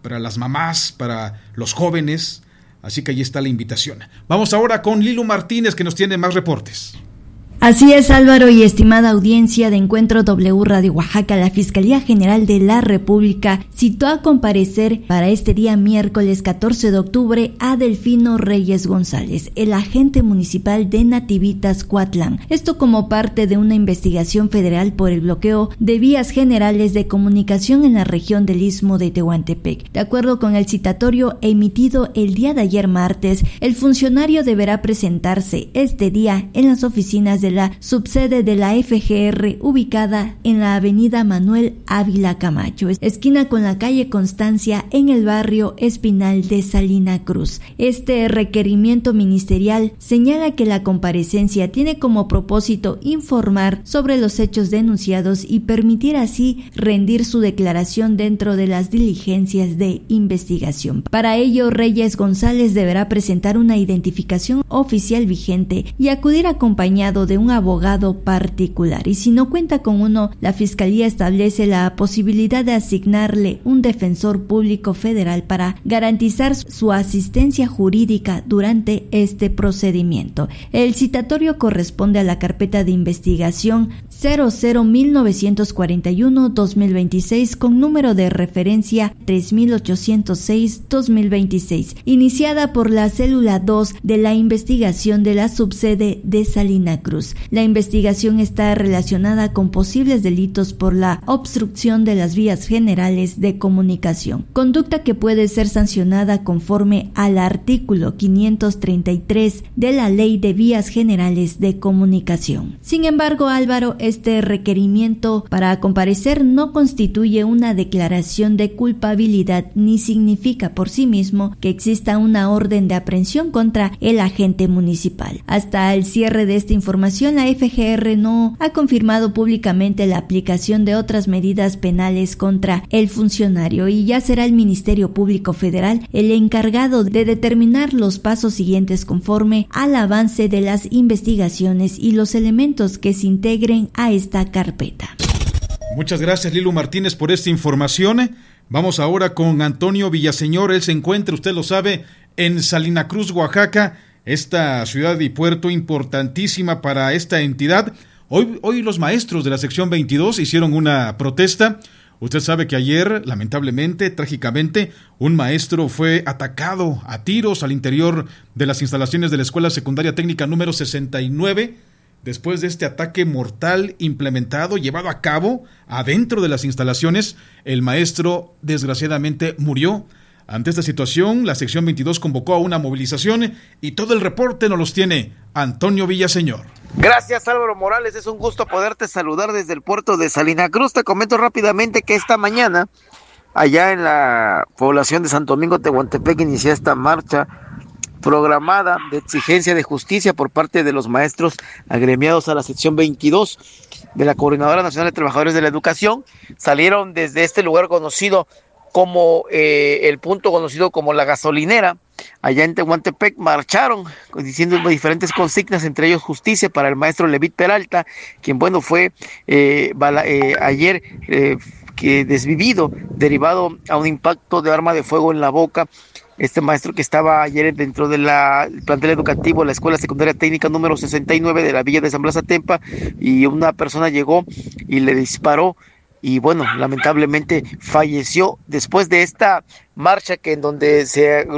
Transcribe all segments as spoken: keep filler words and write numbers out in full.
para las mamás, para los jóvenes. Así que ahí está la invitación. Vamos ahora con Lilu Martínez, que nos tiene más reportes. Así es, Álvaro, y estimada audiencia de Encuentro W Radio Oaxaca, la Fiscalía General de la República citó a comparecer para este día miércoles catorce de octubre a Delfino Reyes González, el agente municipal de Nativitas, Cuatlán. Esto como parte de una investigación federal por el bloqueo de vías generales de comunicación en la región del Istmo de Tehuantepec. De acuerdo con el citatorio emitido el día de ayer martes, el funcionario deberá presentarse este día en las oficinas de la subsede de la F G R ubicada en la avenida Manuel Ávila Camacho, esquina con la calle Constancia, en el barrio Espinal de Salina Cruz. Este requerimiento ministerial señala que la comparecencia tiene como propósito informar sobre los hechos denunciados y permitir así rendir su declaración dentro de las diligencias de investigación. Para ello, Reyes González deberá presentar una identificación oficial vigente y acudir acompañado de un abogado particular, y si no cuenta con uno, la Fiscalía establece la posibilidad de asignarle un defensor público federal para garantizar su asistencia jurídica durante este procedimiento. El citatorio corresponde a la carpeta de investigación cero cero mil novecientos cuarenta y uno guión dos mil veintiséis con número de referencia tres mil ochocientos seis guión dos mil veintiséis, iniciada por la célula dos de la investigación de la subsede de Salina Cruz. La investigación está relacionada con posibles delitos por la obstrucción de las vías generales de comunicación, conducta que puede ser sancionada conforme al artículo quinientos treinta y tres de la Ley de Vías Generales de Comunicación. Sin embargo, Álvaro, este requerimiento para comparecer no constituye una declaración de culpabilidad ni significa por sí mismo que exista una orden de aprehensión contra el agente municipal. Hasta el cierre de esta información, la F G R no ha confirmado públicamente la aplicación de otras medidas penales contra el funcionario, y ya será el Ministerio Público Federal el encargado de determinar los pasos siguientes conforme al avance de las investigaciones y los elementos que se integren a esta carpeta. Muchas gracias, Lilu Martínez, por esta información. Vamos ahora con Antonio Villaseñor. Él se encuentra, usted lo sabe, en Salina Cruz, Oaxaca, esta ciudad y puerto importantísima para esta entidad. Hoy, hoy los maestros de la sección veintidós hicieron una protesta. Usted sabe que ayer, lamentablemente, trágicamente, un maestro fue atacado a tiros al interior de las instalaciones de la Escuela Secundaria Técnica número sesenta y nueve. Después de este ataque mortal implementado, llevado a cabo adentro de las instalaciones, el maestro desgraciadamente murió. Ante esta situación, la sección veintidós convocó a una movilización y todo el reporte nos los tiene Antonio Villaseñor. Gracias, Álvaro Morales, es un gusto poderte saludar desde el puerto de Salina Cruz. Te comento rápidamente que esta mañana, allá en la población de Santo Domingo, Tehuantepec, inició esta marcha programada de exigencia de justicia por parte de los maestros agremiados a la sección veintidós de la Coordinadora Nacional de Trabajadores de la Educación. Salieron desde este lugar conocido como eh, el punto conocido como la gasolinera, allá en Tehuantepec, marcharon diciendo diferentes consignas, entre ellos justicia para el maestro Levit Peralta, quien bueno fue eh, bala, eh, ayer eh, que desvivido derivado a un impacto de arma de fuego en la boca. Este maestro que estaba ayer dentro del plantel educativo de la Escuela Secundaria Técnica número sesenta y nueve de la Villa de San Blas Atempa, y una persona llegó y le disparó y bueno, lamentablemente falleció después de esta marcha que en donde se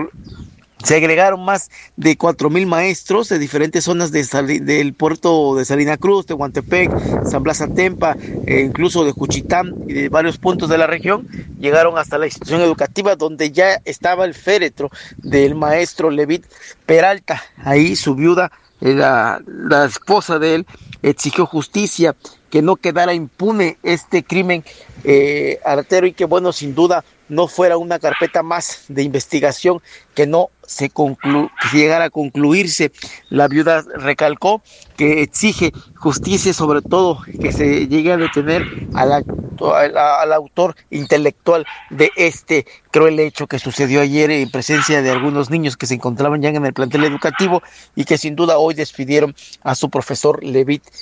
Se agregaron más de cuatro mil maestros de diferentes zonas de Sali, del puerto de Salina Cruz, Tehuantepec, San Blas Atempa, e incluso de Juchitán y de varios puntos de la región. Llegaron hasta la institución educativa donde ya estaba el féretro del maestro Levit Peralta. Ahí su viuda, la, la esposa de él, exigió justicia, que no quedara impune este crimen eh, artero y que bueno, sin duda no fuera una carpeta más de investigación que no se conclu- que llegara a concluirse. La viuda recalcó que exige justicia, sobre todo que se llegue a detener al, acto, al, al autor intelectual de este cruel hecho que sucedió ayer en presencia de algunos niños que se encontraban ya en el plantel educativo y que sin duda hoy despidieron a su profesor Levit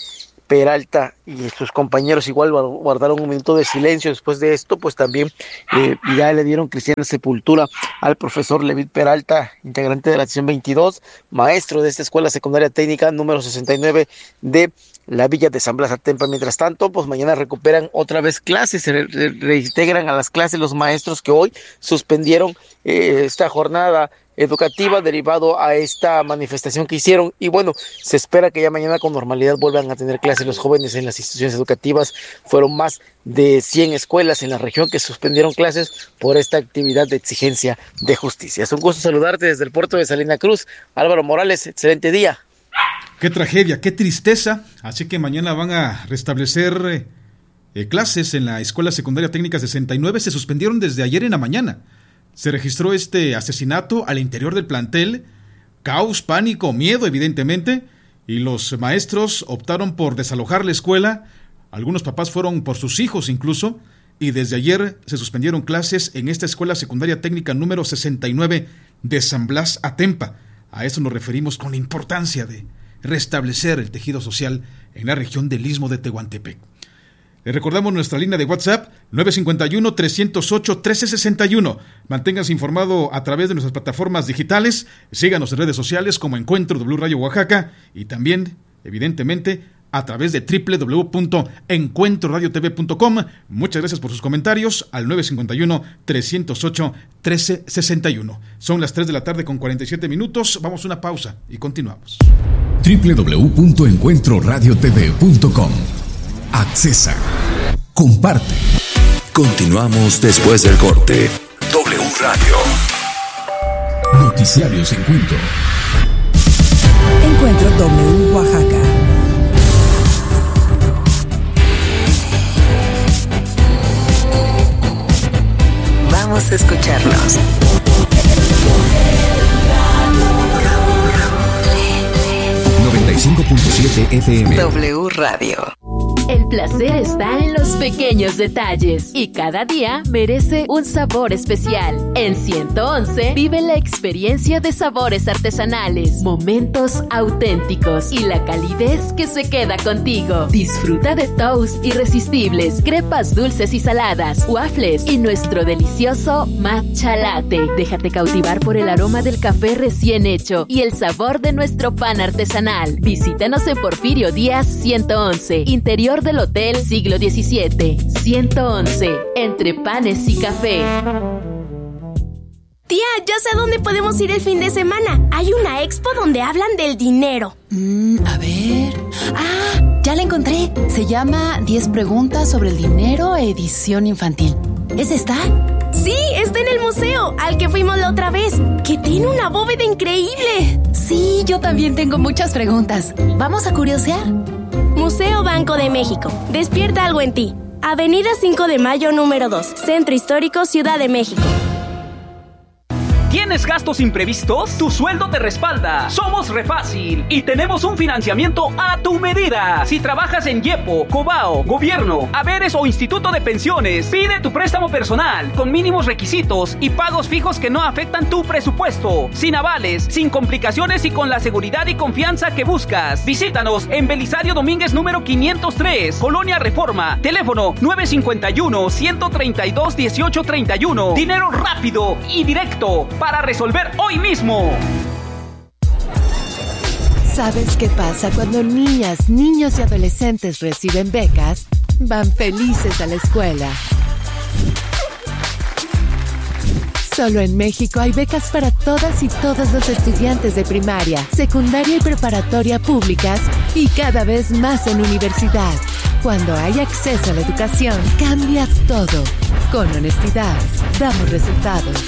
Peralta y sus compañeros igual guardaron un minuto de silencio. Después de esto, pues también eh, ya le dieron cristiana sepultura al profesor Levid Peralta, integrante de la sección veintidós, maestro de esta escuela secundaria técnica número sesenta y nueve de la villa de San Blas Atempa. Mientras tanto, pues mañana recuperan otra vez clases, se re- re- reintegran a las clases los maestros que hoy suspendieron eh, esta jornada educativa derivado a esta manifestación que hicieron, y bueno, se espera que ya mañana con normalidad vuelvan a tener clases los jóvenes en las instituciones educativas. Fueron más de cien escuelas en la región que suspendieron clases por esta actividad de exigencia de justicia. Es un gusto saludarte desde el puerto de Salina Cruz. Álvaro Morales, excelente día. Qué tragedia, qué tristeza. Así que mañana van a restablecer eh, eh, clases en la Escuela Secundaria Técnica sesenta y nueve. Se suspendieron desde ayer en la mañana. Se registró este asesinato al interior del plantel, caos, pánico, miedo evidentemente, y los maestros optaron por desalojar la escuela. Algunos papás fueron por sus hijos incluso, y desde ayer se suspendieron clases en esta Escuela Secundaria Técnica número sesenta y nueve de San Blas Atempa. A eso nos referimos con la importancia de restablecer el tejido social en la región del Istmo de Tehuantepec. Les recordamos nuestra línea de WhatsApp nueve cinco uno, tres cero ocho, uno tres seis uno. Manténganse informado a través de nuestras plataformas digitales. Síganos en redes sociales como Encuentro W Radio Oaxaca y también, evidentemente, a través de doble u doble u doble u punto encuentro radio t v punto com. Muchas gracias por sus comentarios al nueve cinco uno, tres cero ocho, uno tres seis uno. Son las tres de la tarde con cuarenta y siete minutos. Vamos a una pausa y continuamos. doble u doble u doble u punto encuentro radio t v punto com. Accesa. Comparte. Continuamos después del corte. W Radio. Noticiarios Encuentro. Encuentro W Oaxaca. Vamos a escucharnos. noventa y cinco punto siete F M. W Radio. El placer está en los pequeños detalles y cada día merece un sabor especial. En ciento once vive la experiencia de sabores artesanales, momentos auténticos y la calidez que se queda contigo. Disfruta de toast irresistibles, crepas dulces y saladas, waffles y nuestro delicioso matcha latte. Déjate cautivar por el aroma del café recién hecho y el sabor de nuestro pan artesanal. Visítanos en Porfirio Díaz ciento once, interior del Hotel Siglo diecisiete. ciento once, entre panes y café. Tía, ya sé a dónde podemos ir el fin de semana. Hay una expo donde hablan del dinero. Mm, a ver... ¡Ah! Ya la encontré. Se llama diez preguntas sobre el dinero, edición infantil. ¿Es esta? Sí, está en el museo, al que fuimos la otra vez, que tiene una bóveda increíble. Sí, yo también tengo muchas preguntas. ¿Vamos a curiosear? Museo Banco de México. Despierta algo en ti. Avenida cinco de Mayo número dos, Centro Histórico, Ciudad de México. ¿Tienes gastos imprevistos? Tu sueldo te respalda. Somos Refácil y tenemos un financiamiento a tu medida. Si trabajas en YEPO, Cobao, Gobierno, Haberes o Instituto de Pensiones, pide tu préstamo personal con mínimos requisitos y pagos fijos que no afectan tu presupuesto. Sin avales, sin complicaciones y con la seguridad y confianza que buscas. Visítanos en Belisario Domínguez número quinientos tres, Colonia Reforma. Teléfono nueve cinco uno, uno tres dos, uno ocho tres uno. Dinero rápido y directo para resolver hoy mismo. ¿Sabes qué pasa cuando niñas, niños y adolescentes reciben becas? Van felices a la escuela. Solo en México hay becas para todas y todos los estudiantes de primaria, secundaria y preparatoria públicas y cada vez más en universidad. Cuando hay acceso a la educación, cambia todo. Con honestidad, damos resultados.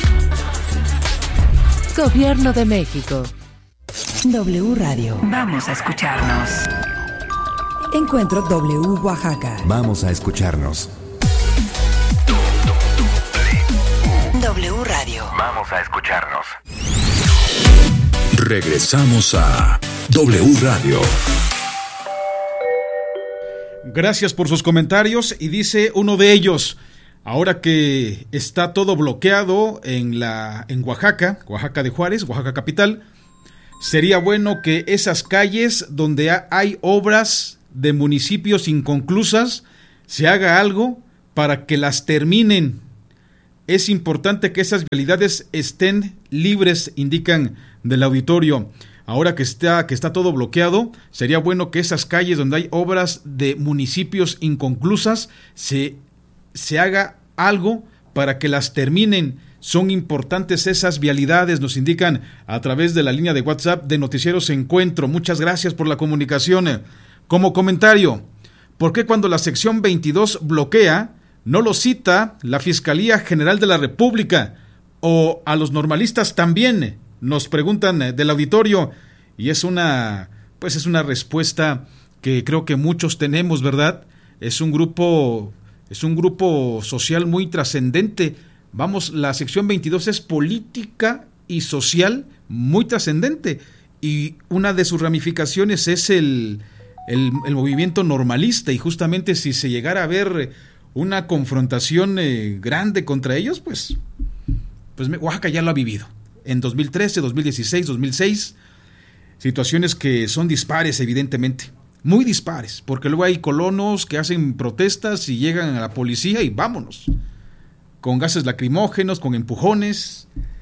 Gobierno de México. W Radio. Vamos a escucharnos. Encuentro W Oaxaca. Vamos a escucharnos. W Radio. Vamos a escucharnos. Regresamos a W Radio. Gracias por sus comentarios. Y dice uno de ellos: ahora que está todo bloqueado en la en Oaxaca, Oaxaca de Juárez, Oaxaca capital, sería bueno que esas calles donde hay obras de municipios inconclusas, se haga algo para que las terminen. Es importante que esas vialidades estén libres, indican del auditorio. Ahora que está, que está todo bloqueado, sería bueno que esas calles donde hay obras de municipios inconclusas se, se haga algo para que las terminen. Son importantes esas vialidades, nos indican a través de la línea de WhatsApp de Noticieros Encuentro. Muchas gracias por la comunicación. Como comentario, ¿por qué cuando la sección veintidós bloquea, no lo cita la Fiscalía General de la República o a los normalistas también? Nos preguntan del auditorio, y es una, pues es una respuesta que creo que muchos tenemos, ¿verdad? Es un grupo, es un grupo social muy trascendente. Vamos, la sección veintidós es política y social muy trascendente, y una de sus ramificaciones es el, el, el movimiento normalista, y justamente si se llegara a ver una confrontación eh, grande contra ellos, pues, pues Oaxaca ya lo ha vivido. En dos mil trece, dos mil dieciséis, dos mil seis, situaciones que son dispares, evidentemente, muy dispares, porque luego hay colonos que hacen protestas y llegan a la policía y vámonos, con gases lacrimógenos, con empujones,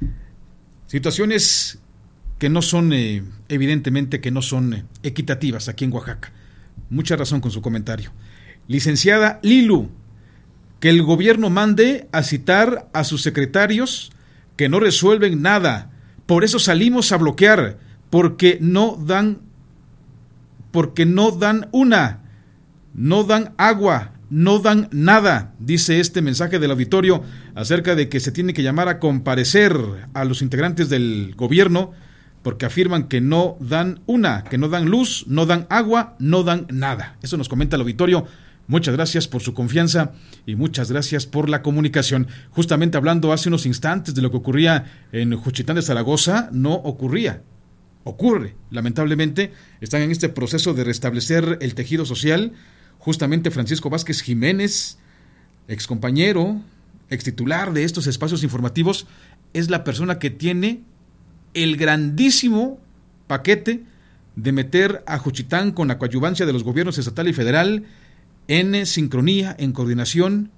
situaciones que no son, eh, evidentemente que no son eh, equitativas aquí en Oaxaca. Mucha razón con su comentario. Licenciada Lilu, que el gobierno mande a citar a sus secretarios que no resuelven nada, por eso salimos a bloquear, porque no dan, porque no dan una, no dan agua, no dan nada, dice este mensaje del auditorio acerca de que se tiene que llamar a comparecer a los integrantes del gobierno, porque afirman que no dan una, que no dan luz, no dan agua, no dan nada. Eso nos comenta el auditorio. Muchas gracias por su confianza y muchas gracias por la comunicación. Justamente hablando hace unos instantes de lo que ocurría en Juchitán de Zaragoza, no ocurría, ocurre. Lamentablemente están en este proceso de restablecer el tejido social. Justamente Francisco Vázquez Jiménez, excompañero, extitular de estos espacios informativos, es la persona que tiene el grandísimo paquete de meter a Juchitán con la coadyuvancia de los gobiernos estatal y federal en sincronía, en coordinación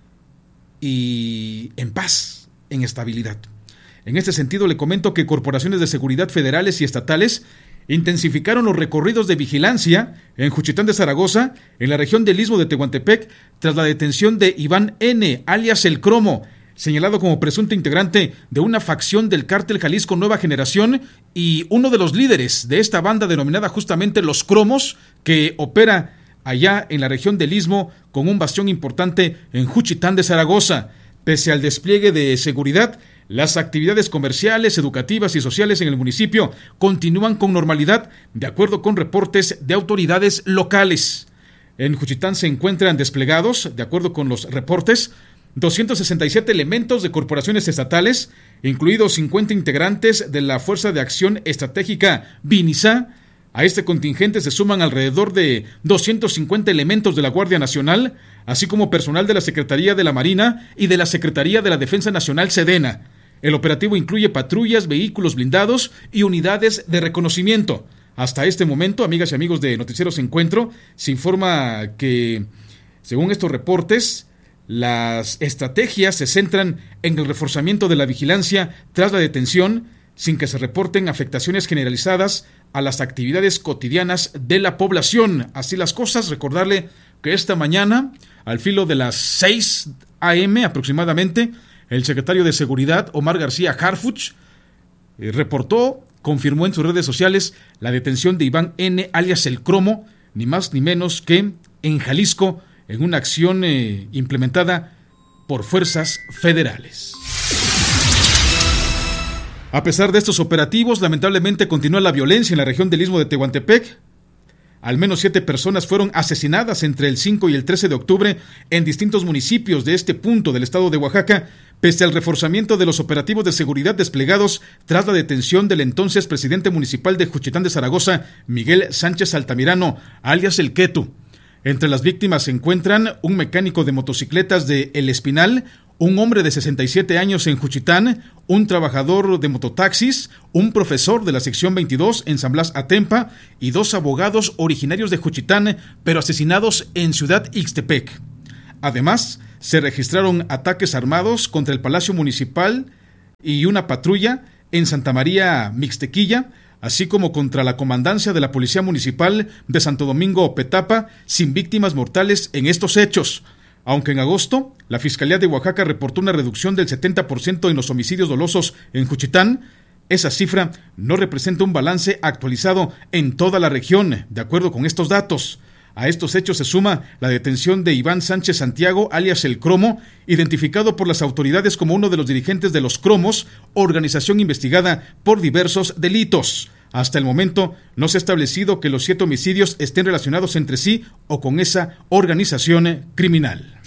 y en paz, en estabilidad. En este sentido, le comento que corporaciones de seguridad federales y estatales intensificaron los recorridos de vigilancia en Juchitán de Zaragoza, en la región del Istmo de Tehuantepec, tras la detención de Iván N., alias El Cromo, señalado como presunto integrante de una facción del cártel Jalisco Nueva Generación y uno de los líderes de esta banda denominada justamente Los Cromos, que opera allá en la región del Istmo, con un bastión importante en Juchitán de Zaragoza. Pese al despliegue de seguridad, las actividades comerciales, educativas y sociales en el municipio continúan con normalidad, de acuerdo con reportes de autoridades locales. En Juchitán se encuentran desplegados, de acuerdo con los reportes, doscientos sesenta y siete elementos de corporaciones estatales, incluidos cincuenta integrantes de la Fuerza de Acción Estratégica BINISA. A este contingente se suman alrededor de doscientos cincuenta elementos de la Guardia Nacional, así como personal de la Secretaría de la Marina y de la Secretaría de la Defensa Nacional Sedena. El operativo incluye patrullas, vehículos blindados y unidades de reconocimiento. Hasta este momento, amigas y amigos de Noticieros Encuentro, se informa que, según estos reportes, las estrategias se centran en el reforzamiento de la vigilancia tras la detención, sin que se reporten afectaciones generalizadas a las actividades cotidianas de la población. Así las cosas, recordarle que esta mañana, al filo de las seis a eme aproximadamente, el secretario de Seguridad, Omar García Harfuch, eh, reportó, confirmó en sus redes sociales la detención de Iván N., alias El Cromo, ni más ni menos que en Jalisco, en una acción eh, implementada por fuerzas federales. A pesar de estos operativos, lamentablemente continúa la violencia en la región del Istmo de Tehuantepec. Al menos siete personas fueron asesinadas entre el cinco y el trece de octubre en distintos municipios de este punto del estado de Oaxaca, pese al reforzamiento de los operativos de seguridad desplegados tras la detención del entonces presidente municipal de Juchitán de Zaragoza, Miguel Sánchez Altamirano, alias El Quetu. Entre las víctimas se encuentran un mecánico de motocicletas de El Espinal, un hombre de sesenta y siete años en Juchitán, un trabajador de mototaxis, un profesor de la sección veintidós en San Blas Atempa y dos abogados originarios de Juchitán, pero asesinados en Ciudad Ixtepec. Además, se registraron ataques armados contra el Palacio Municipal y una patrulla en Santa María Mixtequilla, así como contra la comandancia de la Policía Municipal de Santo Domingo Petapa, sin víctimas mortales en estos hechos. Aunque en agosto, la Fiscalía de Oaxaca reportó una reducción del setenta por ciento en los homicidios dolosos en Juchitán, esa cifra no representa un balance actualizado en toda la región, de acuerdo con estos datos. A estos hechos se suma la detención de Iván Sánchez Santiago, alias El Cromo, identificado por las autoridades como uno de los dirigentes de Los Cromos, organización investigada por diversos delitos. Hasta el momento no se ha establecido que los siete homicidios estén relacionados entre sí o con esa organización criminal.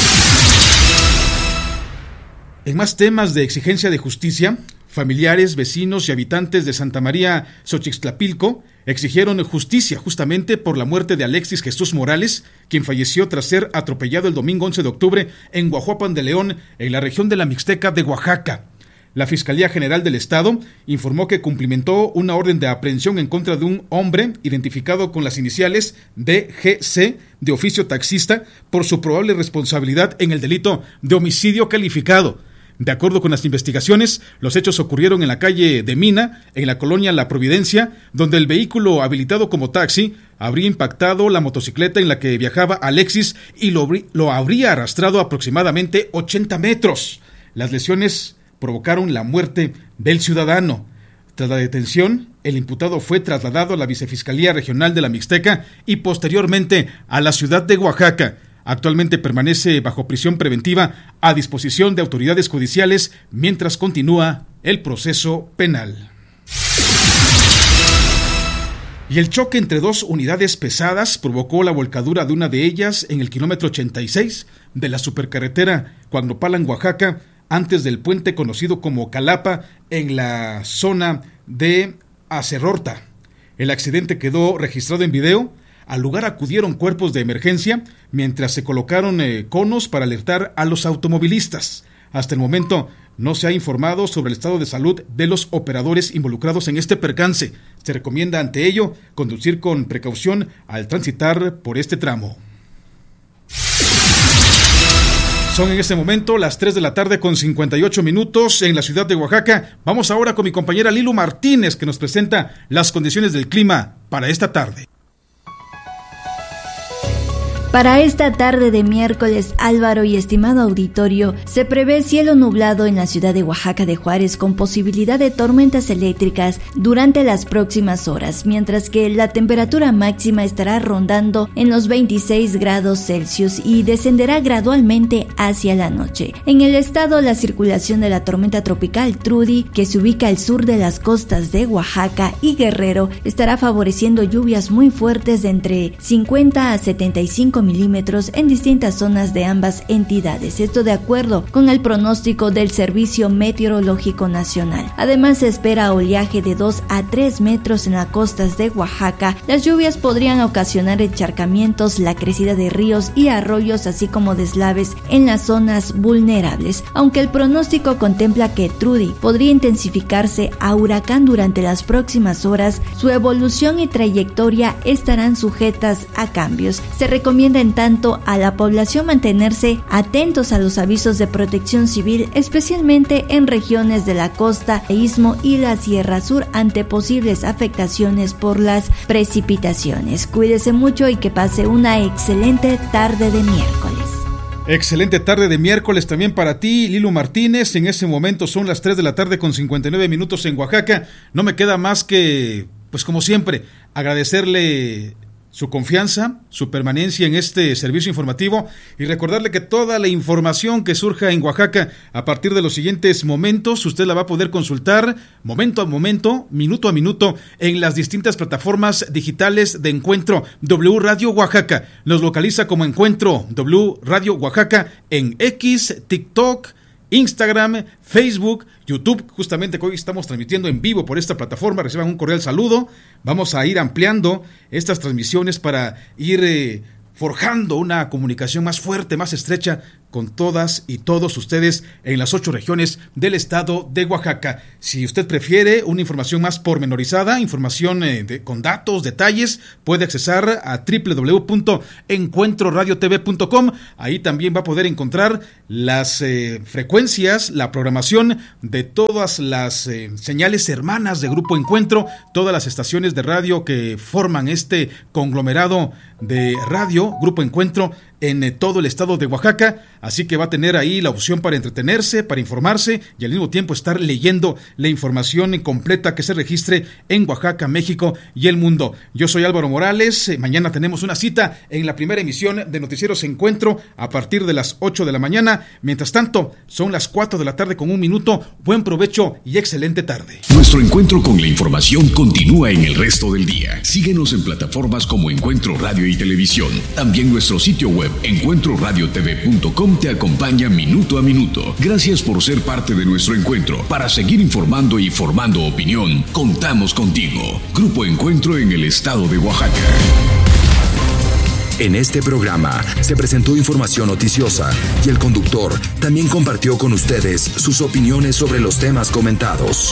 En más temas de exigencia de justicia, familiares, vecinos y habitantes de Santa María Xochixtlapilco exigieron justicia justamente por la muerte de Alexis Jesús Morales, quien falleció tras ser atropellado el domingo once de octubre en Guajuapan de León, en la región de la Mixteca de Oaxaca. La Fiscalía General del Estado informó que cumplimentó una orden de aprehensión en contra de un hombre identificado con las iniciales D G C, de oficio taxista, por su probable responsabilidad en el delito de homicidio calificado. De acuerdo con las investigaciones, los hechos ocurrieron en la calle de Mina, en la colonia La Providencia, donde el vehículo habilitado como taxi habría impactado la motocicleta en la que viajaba Alexis y lo, lo habría arrastrado aproximadamente ochenta metros. Las lesiones provocaron la muerte del ciudadano. Tras la detención, el imputado fue trasladado a la Vicefiscalía Regional de la Mixteca y posteriormente a la ciudad de Oaxaca. Actualmente permanece bajo prisión preventiva a disposición de autoridades judiciales mientras continúa el proceso penal. Y el choque entre dos unidades pesadas provocó la volcadura de una de ellas en el kilómetro ochenta y seis de la supercarretera Coagnopalan, Oaxaca, antes del puente conocido como Calapa, en la zona de Acerrorta. El accidente quedó registrado en video. Al lugar acudieron cuerpos de emergencia, mientras se colocaron eh, conos para alertar a los automovilistas. Hasta el momento no se ha informado sobre el estado de salud de los operadores involucrados en este percance. Se recomienda ante ello conducir con precaución al transitar por este tramo. Son en este momento las tres de la tarde con cincuenta y ocho minutos en la ciudad de Oaxaca. Vamos ahora con mi compañera Lilu Martínez, que nos presenta las condiciones del clima para esta tarde. Para esta tarde de miércoles, Álvaro y estimado auditorio, se prevé cielo nublado en la ciudad de Oaxaca de Juárez con posibilidad de tormentas eléctricas durante las próximas horas, mientras que la temperatura máxima estará rondando en los veintiséis grados Celsius y descenderá gradualmente hacia la noche. En el estado, la circulación de la tormenta tropical Trudy, que se ubica al sur de las costas de Oaxaca y Guerrero, estará favoreciendo lluvias muy fuertes de entre cincuenta a setenta y cinco milímetros en distintas zonas de ambas entidades, esto de acuerdo con el pronóstico del Servicio Meteorológico Nacional. Además, se espera oleaje de dos a tres metros en las costas de Oaxaca. Las lluvias podrían ocasionar encharcamientos, la crecida de ríos y arroyos, así como deslaves en las zonas vulnerables, aunque el pronóstico contempla que Trudy podría intensificarse a huracán durante las próximas horas. Su evolución y trayectoria estarán sujetas a cambios. Se recomienda en tanto a la población mantenerse atentos a los avisos de protección civil, especialmente en regiones de la costa, istmo y la Sierra Sur, ante posibles afectaciones por las precipitaciones. Cuídese mucho y que pase una excelente tarde de miércoles. Excelente tarde de miércoles también para ti, Lilu Martínez. En ese momento son las tres de la tarde con cincuenta y nueve minutos en Oaxaca. No me queda más que, pues como siempre, agradecerle su confianza, su permanencia en este servicio informativo y recordarle que toda la información que surja en Oaxaca a partir de los siguientes momentos, usted la va a poder consultar momento a momento, minuto a minuto, en las distintas plataformas digitales de Encuentro W Radio Oaxaca. Nos localiza como Encuentro W Radio Oaxaca en X, TikTok, Instagram, Facebook, YouTube, justamente que hoy estamos transmitiendo en vivo por esta plataforma. Reciban un cordial saludo. Vamos a ir ampliando estas transmisiones para ir eh, forjando una comunicación más fuerte, más estrecha con todas y todos ustedes en las ocho regiones del estado de Oaxaca. Si usted prefiere una información más pormenorizada, información eh, de, con datos, detalles, puede accesar a doble u doble u doble u punto encuentro radio t v punto com. Ahí también va a poder encontrar las eh, frecuencias, la programación de todas las eh, señales hermanas de Grupo Encuentro, todas las estaciones de radio que forman este conglomerado de radio, Grupo Encuentro, en eh, todo el estado de Oaxaca. Así que va a tener ahí la opción para entretenerse, para informarse y al mismo tiempo estar leyendo la información completa que se registre en Oaxaca, México y el mundo. Yo soy Álvaro Morales. Mañana tenemos una cita en la primera emisión de Noticieros Encuentro a partir de las ocho de la mañana. Mientras tanto, son las cuatro de la tarde con un minuto. Buen provecho y excelente tarde. Nuestro encuentro con la información continúa en el resto del día. Síguenos en plataformas como Encuentro Radio y Televisión. También nuestro sitio web encuentro radio t v punto com te acompaña minuto a minuto. Gracias por ser parte de nuestro encuentro. Para seguir informando y formando opinión, contamos contigo. Grupo Encuentro en el estado de Oaxaca. En este programa se presentó información noticiosa y el conductor también compartió con ustedes sus opiniones sobre los temas comentados.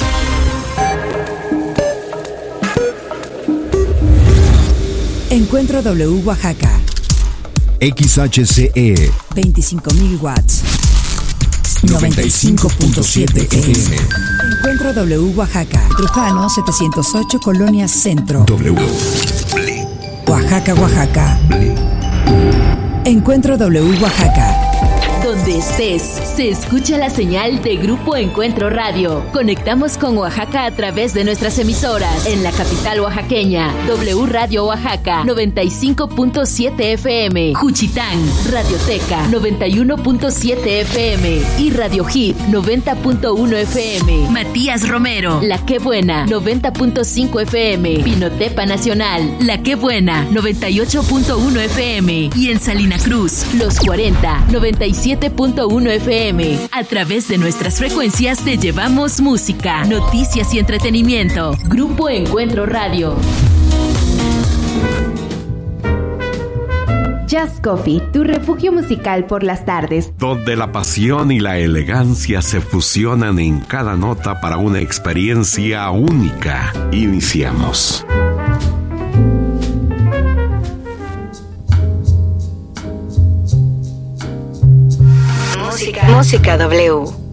Encuentro W Oaxaca. X H C E veinticinco mil watts. noventa y cinco punto siete F M. Encuentro W Oaxaca. Trujano setecientos ocho, Colonia Centro. W. Oaxaca, Oaxaca. Encuentro W Oaxaca. Donde estés, se escucha la señal de Grupo Encuentro Radio. Conectamos con Oaxaca a través de nuestras emisoras. En la capital oaxaqueña, W Radio Oaxaca, noventa y cinco punto siete F M. Juchitán, Radioteca, noventa y uno punto siete F M. Y Radio Hit, noventa punto uno F M. Matías Romero, La Que Buena, noventa punto cinco F M. Pinotepa Nacional, La Que Buena, noventa y ocho punto uno F M. Y en Salina Cruz, Los cuarenta, noventa y siete punto uno F M. A través de nuestras frecuencias te llevamos música, noticias y entretenimiento. Grupo Encuentro Radio. Jazz Coffee, tu refugio musical por las tardes. Donde la pasión y la elegancia se fusionan en cada nota para una experiencia única. Iniciamos. Música, música W.